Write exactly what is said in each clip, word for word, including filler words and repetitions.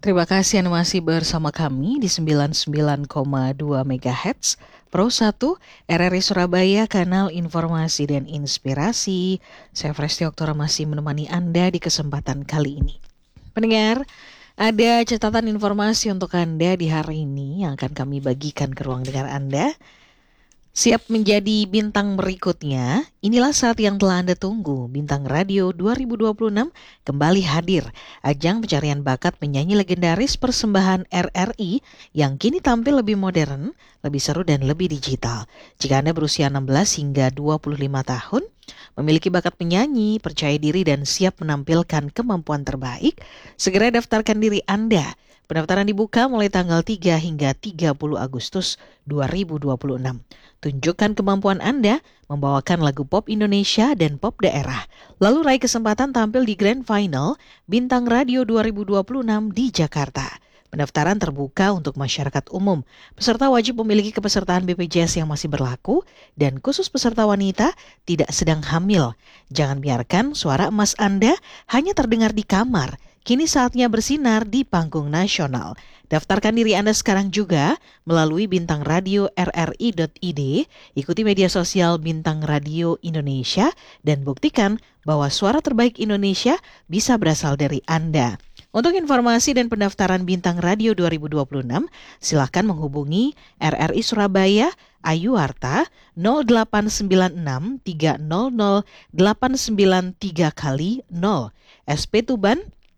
Terima kasih Anda masih bersama kami di sembilan puluh sembilan koma dua megahertz Pro satu R R I Surabaya, kanal informasi dan inspirasi. Saya Fresti Oktora masih menemani Anda di kesempatan kali ini. Pendengar, ada catatan informasi untuk Anda di hari ini yang akan kami bagikan ke ruang dengar Anda. Siap menjadi bintang berikutnya? Inilah saat yang telah Anda tunggu. Bintang Radio dua ribu dua puluh enam kembali hadir. Ajang pencarian bakat penyanyi legendaris persembahan R R I yang kini tampil lebih modern, lebih seru dan lebih digital. Jika Anda berusia enam belas hingga dua puluh lima tahun, memiliki bakat penyanyi, percaya diri dan siap menampilkan kemampuan terbaik, segera daftarkan diri Anda. Pendaftaran dibuka mulai tanggal tiga hingga tiga puluh Agustus dua ribu dua puluh enam. Tunjukkan kemampuan Anda membawakan lagu pop Indonesia dan pop daerah. Lalu raih kesempatan tampil di Grand Final Bintang Radio dua ribu dua puluh enam di Jakarta. Pendaftaran terbuka untuk masyarakat umum. Peserta wajib memiliki kepesertaan B P J S yang masih berlaku dan khusus peserta wanita tidak sedang hamil. Jangan biarkan suara emas Anda hanya terdengar di kamar. Kini saatnya bersinar di panggung nasional. Daftarkan diri Anda sekarang juga melalui bintang radio r r i dot i d, ikuti media sosial Bintang Radio Indonesia, dan buktikan bahwa suara terbaik Indonesia bisa berasal dari Anda. Untuk informasi dan pendaftaran Bintang Radio dua ribu dua puluh enam, silakan menghubungi R R I Surabaya, Ayu Arta, nol delapan sembilan enam tiga nol nol delapan sembilan tiga kali nol. S P Tuban,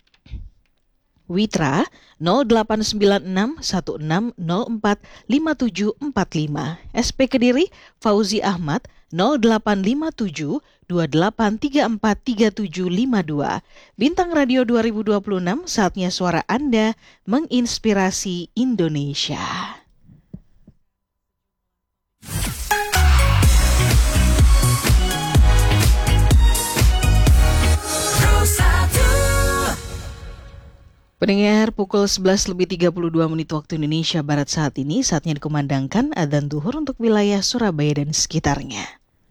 Witra nol delapan sembilan enam satu enam nol empat lima tujuh empat lima. S P Kediri, Fauzi Ahmad nol delapan lima tujuh dua delapan tiga empat tiga tujuh lima dua. Bintang Radio dua ribu dua puluh enam, saatnya suara Anda menginspirasi Indonesia. Pendengar, pukul sebelas lebih tiga puluh dua menit waktu Indonesia Barat saat ini, saatnya dikumandangkan adzan zuhur untuk wilayah Surabaya dan sekitarnya.